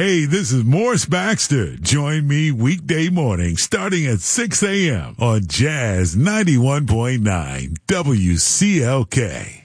Hey, this is Morris Baxter. Join me weekday morning starting at 6 a.m. on Jazz 91.9 WCLK.